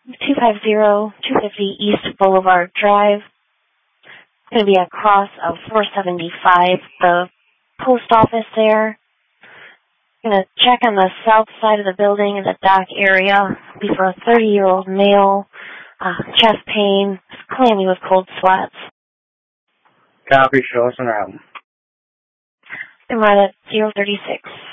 250 East Boulevard Drive. It's going to be across of 475, the post office there. Going to check on the south side of the building in the dock area. Be for a 30-year-old male. Chest pain, clammy with cold sweats. Copy, show us around. I'm right at 036.